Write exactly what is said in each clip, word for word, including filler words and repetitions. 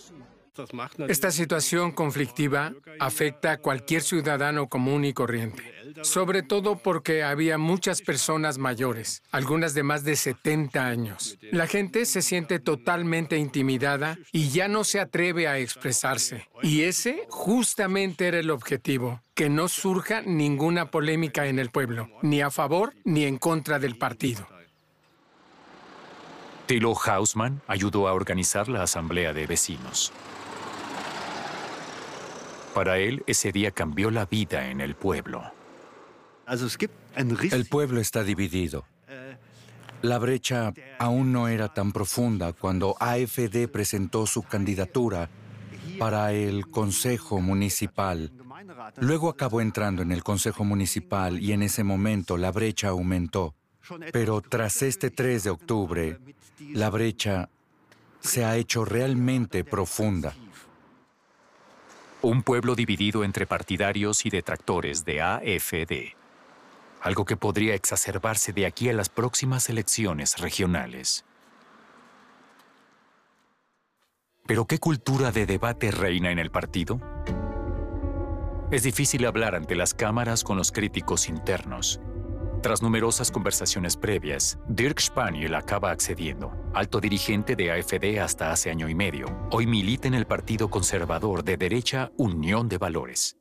Esta situación conflictiva afecta a cualquier ciudadano común y corriente, sobre todo porque había muchas personas mayores, algunas de más de setenta años. La gente se siente totalmente intimidada y ya no se atreve a expresarse. Y ese justamente era el objetivo, que no surja ninguna polémica en el pueblo, ni a favor ni en contra del partido. Thilo Hausmann ayudó a organizar la asamblea de vecinos. Para él, ese día cambió la vida en el pueblo. El pueblo está dividido. La brecha aún no era tan profunda cuando A F D presentó su candidatura para el Consejo Municipal. Luego acabó entrando en el Consejo Municipal y en ese momento la brecha aumentó. Pero tras este tres de octubre, la brecha se ha hecho realmente profunda. Un pueblo dividido entre partidarios y detractores de A F D. Algo que podría exacerbarse de aquí a las próximas elecciones regionales. ¿Pero qué cultura de debate reina en el partido? Es difícil hablar ante las cámaras con los críticos internos. Tras numerosas conversaciones previas, Dirk Spaniel acaba accediendo, alto dirigente de A F D hasta hace año y medio. Hoy milita en el partido conservador de derecha Unión de Valores.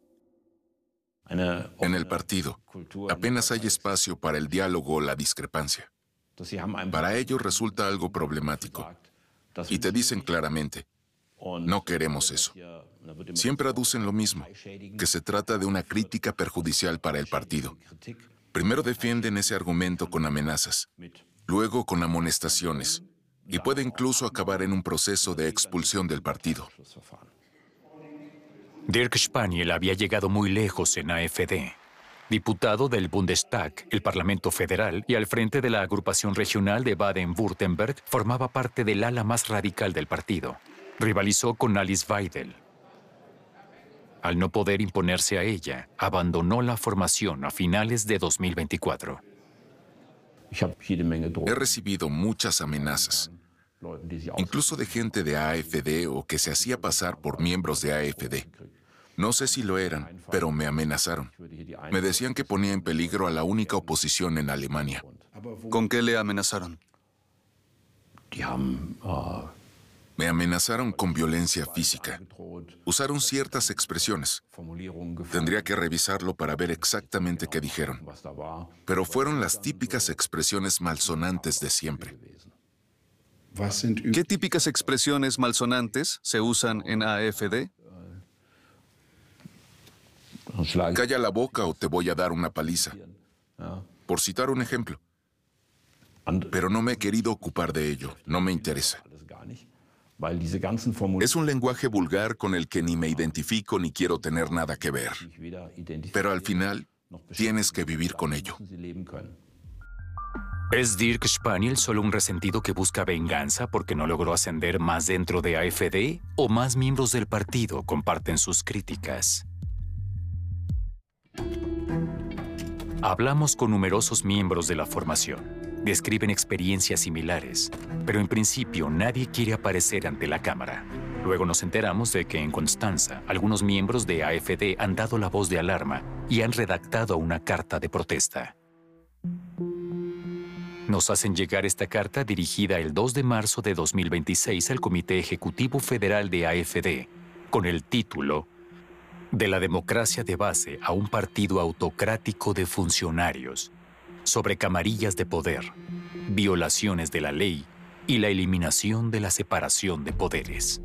En el partido, apenas hay espacio para el diálogo o la discrepancia. Para ellos resulta algo problemático. Y te dicen claramente, no queremos eso. Siempre aducen lo mismo, que se trata de una crítica perjudicial para el partido. Primero defienden ese argumento con amenazas, luego con amonestaciones, y puede incluso acabar en un proceso de expulsión del partido. Dirk Spaniel había llegado muy lejos en A F D. Diputado del Bundestag, el Parlamento Federal, y al frente de la agrupación regional de Baden-Württemberg, formaba parte del ala más radical del partido. Rivalizó con Alice Weidel. Al no poder imponerse a ella, abandonó la formación a finales de dos mil veinticuatro. He recibido muchas amenazas, incluso de gente de A F D o que se hacía pasar por miembros de A F D. No sé si lo eran, pero me amenazaron. Me decían que ponía en peligro a la única oposición en Alemania. ¿Con qué le amenazaron? Me amenazaron con violencia física. Usaron ciertas expresiones. Tendría que revisarlo para ver exactamente qué dijeron. Pero fueron las típicas expresiones malsonantes de siempre. ¿Qué típicas expresiones malsonantes se usan en A F D? Calla la boca o te voy a dar una paliza. Por citar un ejemplo. Pero no me he querido ocupar de ello. No me interesa. Es un lenguaje vulgar con el que ni me identifico ni quiero tener nada que ver. Pero al final, tienes que vivir con ello. ¿Es Dirk Spaniel solo un resentido que busca venganza porque no logró ascender más dentro de A F D? ¿O más miembros del partido comparten sus críticas? Hablamos con numerosos miembros de la formación. Describen experiencias similares, pero en principio nadie quiere aparecer ante la cámara. Luego nos enteramos de que en Constanza, algunos miembros de A F D han dado la voz de alarma y han redactado una carta de protesta. Nos hacen llegar esta carta dirigida el dos de marzo de dos mil veintiséis al Comité Ejecutivo Federal de A F D, con el título De la democracia de base a un partido autocrático de funcionarios, sobre camarillas de poder, violaciones de la ley y la eliminación de la separación de poderes.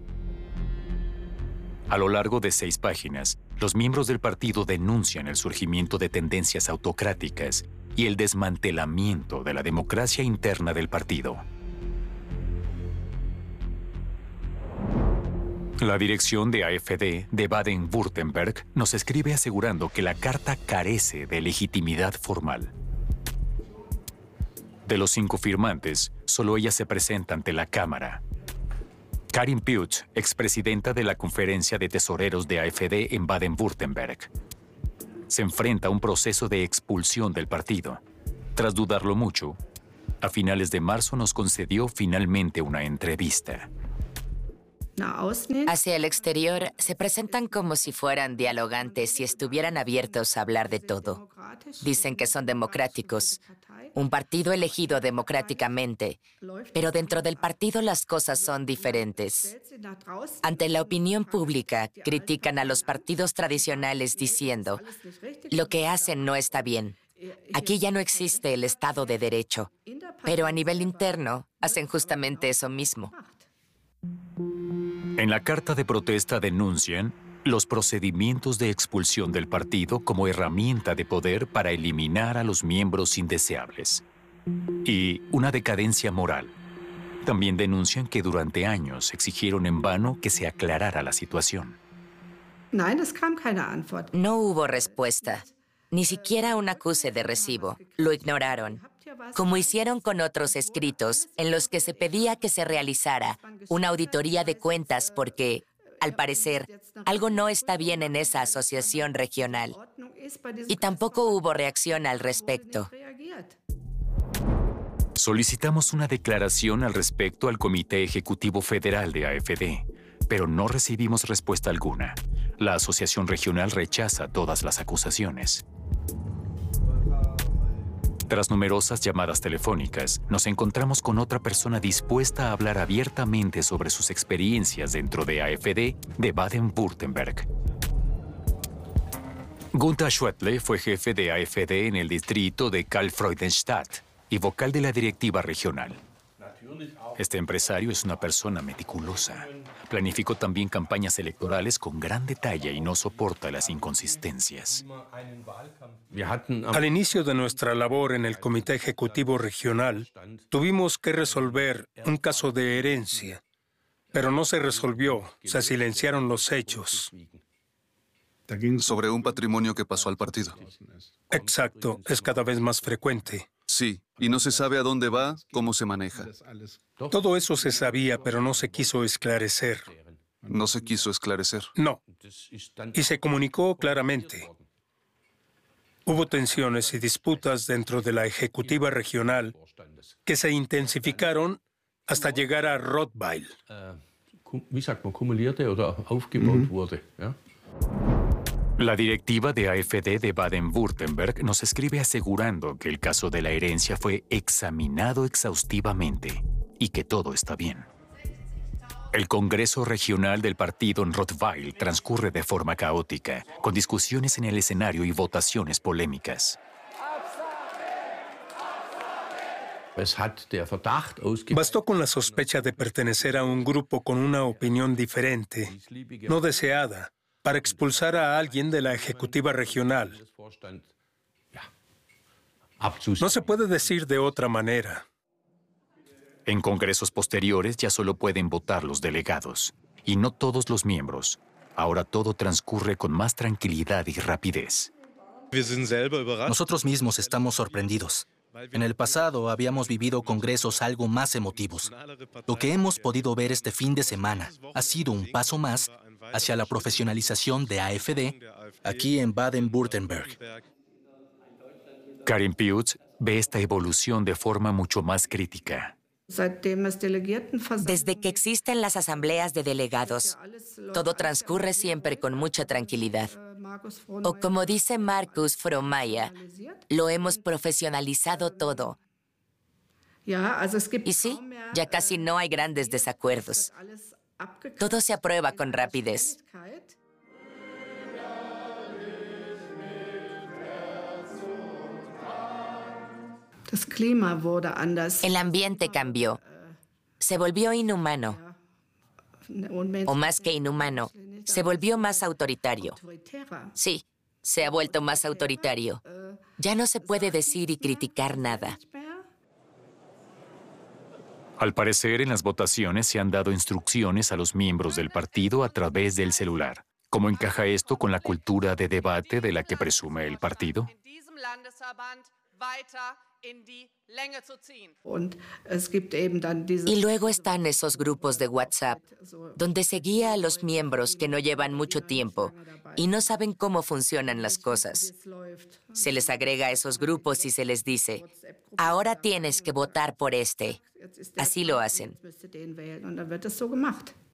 A lo largo de seis páginas, los miembros del partido denuncian el surgimiento de tendencias autocráticas y el desmantelamiento de la democracia interna del partido. La dirección de A F D de Baden-Württemberg nos escribe asegurando que la carta carece de legitimidad formal. De los cinco firmantes, solo ella se presenta ante la Cámara. Karin Pütz, expresidenta de la Conferencia de Tesoreros de A F D en Baden-Württemberg. Se enfrenta a un proceso de expulsión del partido. Tras dudarlo mucho, a finales de marzo nos concedió finalmente una entrevista. Hacia el exterior, se presentan como si fueran dialogantes y estuvieran abiertos a hablar de todo. Dicen que son democráticos, un partido elegido democráticamente, pero dentro del partido las cosas son diferentes. Ante la opinión pública, critican a los partidos tradicionales diciendo, lo que hacen no está bien. Aquí ya no existe el Estado de Derecho, pero a nivel interno hacen justamente eso mismo. En la carta de protesta denuncian los procedimientos de expulsión del partido como herramienta de poder para eliminar a los miembros indeseables y una decadencia moral. También denuncian que durante años exigieron en vano que se aclarara la situación. No hubo respuesta, ni siquiera un acuse de recibo. Lo ignoraron, como hicieron con otros escritos en los que se pedía que se realizara una auditoría de cuentas porque, al parecer, algo no está bien en esa asociación regional. Y tampoco hubo reacción al respecto. Solicitamos una declaración al respecto al Comité Ejecutivo Federal de A F D, pero no recibimos respuesta alguna. La asociación regional rechaza todas las acusaciones. Tras numerosas llamadas telefónicas, nos encontramos con otra persona dispuesta a hablar abiertamente sobre sus experiencias dentro de A F D de Baden-Württemberg. Gunther Schwedle fue jefe de A F D en el distrito de Karl-Freudenstadt y vocal de la directiva regional. Este empresario es una persona meticulosa. Planificó también campañas electorales con gran detalle y no soporta las inconsistencias. Al inicio de nuestra labor en el Comité Ejecutivo Regional, tuvimos que resolver un caso de herencia, pero no se resolvió, se silenciaron los hechos. Sobre un patrimonio que pasó al partido. Exacto, es cada vez más frecuente. Sí, y no se sabe a dónde va, cómo se maneja. Todo eso se sabía, pero no se quiso esclarecer. No se quiso esclarecer. No. Y se comunicó claramente. Hubo tensiones y disputas dentro de la ejecutiva regional que se intensificaron hasta llegar a Rottweil. La directiva de A F D de Baden-Württemberg nos escribe asegurando que el caso de la herencia fue examinado exhaustivamente y que todo está bien. El Congreso Regional del partido en Rottweil transcurre de forma caótica, con discusiones en el escenario y votaciones polémicas. Bastó con la sospecha de pertenecer a un grupo con una opinión diferente, no deseada, para expulsar a alguien de la ejecutiva regional. No se puede decir de otra manera. En congresos posteriores ya solo pueden votar los delegados, y no todos los miembros. Ahora todo transcurre con más tranquilidad y rapidez. Nosotros mismos estamos sorprendidos. En el pasado habíamos vivido congresos algo más emotivos. Lo que hemos podido ver este fin de semana ha sido un paso más hacia la profesionalización de A F D aquí en Baden-Württemberg. Karin Piutz ve esta evolución de forma mucho más crítica. Desde que existen las asambleas de delegados, todo transcurre siempre con mucha tranquilidad. O como dice Markus Frohnmayer, lo hemos profesionalizado todo. Y sí, ya casi no hay grandes desacuerdos. Todo se aprueba con rapidez. El ambiente cambió. Se volvió inhumano. O más que inhumano, se volvió más autoritario. Sí, se ha vuelto más autoritario. Ya no se puede decir y criticar nada. Al parecer, en las votaciones se han dado instrucciones a los miembros del partido a través del celular. ¿Cómo encaja esto con la cultura de debate de la que presume el partido? Y luego están esos grupos de WhatsApp, donde se guía a los miembros que no llevan mucho tiempo y no saben cómo funcionan las cosas. Se les agrega a esos grupos y se les dice, ahora tienes que votar por este. Así lo hacen.